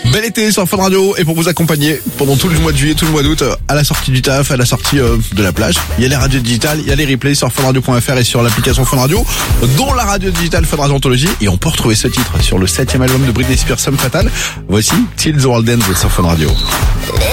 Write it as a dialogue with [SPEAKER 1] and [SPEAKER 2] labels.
[SPEAKER 1] Bel été sur Fun Radio, et pour vous accompagner pendant tout le mois de juillet, tout le mois d'août, à la sortie du taf, à la sortie de la plage, il y a les radios digitales, il y a les replays sur funradio.fr et sur l'application Fun Radio, dont la radio digitale Fun Radio Anthologie, et on peut retrouver ce titre sur le 7e album de Britney Spears, Femme Fatale. Voici Till the World Ends sur Fun Radio.